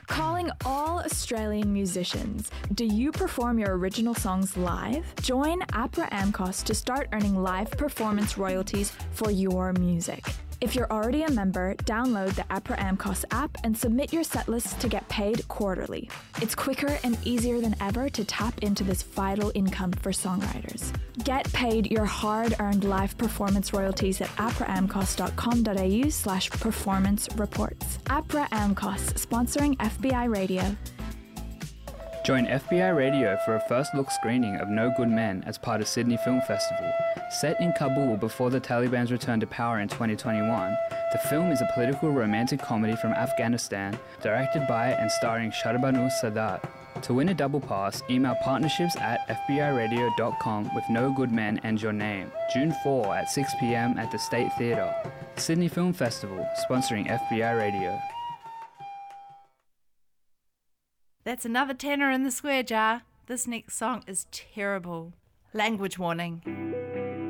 Calling all Australian musicians. Do you perform your original songs live? Join APRA AMCOS to start earning live performance royalties for your music. If you're already a member, download the APRA AMCOS app and submit your setlist to get paid quarterly. It's quicker and easier than ever to tap into this vital income for songwriters. Get paid your hard-earned live performance royalties at apraamcos.com.au/performance reports. APRA AMCOS, sponsoring FBI Radio. Join FBI Radio for a first look screening of No Good Men as part of Sydney Film Festival. Set in Kabul before the Taliban's return to power in 2021, the film is a political romantic comedy from Afghanistan, directed by and starring Shahrbanu Sadat. To win a double pass, email partnerships@fbiradio.com with No Good Men and your name. June 4 at 6 p.m. at the State Theatre. Sydney Film Festival, sponsoring FBI Radio. That's another tenner in the square jar. This next song is terrible. Language warning.